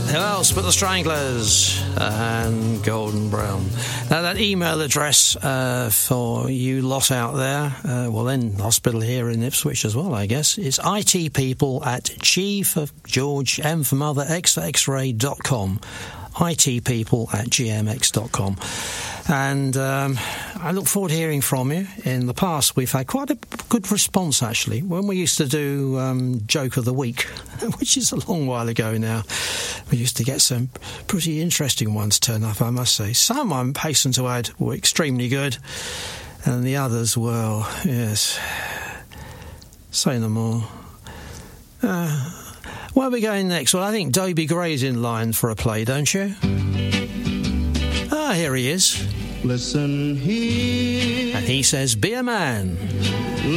Who else but the Stranglers and Golden Brown? Now, that email address for you lot out there, well, in hospital here in Ipswich as well, I guess, is itpeople@G for George, M for Mother, X for X-ray.com. itpeople@gmx.com. And I look forward to hearing from you. In the past, we've had quite a good response, actually. When we used to do Joke of the Week, which is a long while ago now, we used to get some pretty interesting ones turn up, I must say. Some, I'm hasten to add, were extremely good, and the others, well, yes, say no more. Where are we going next? Well, I think Dobie Gray's in line for a play, don't you? Ah, here he is. Listen here. And he says, be a man.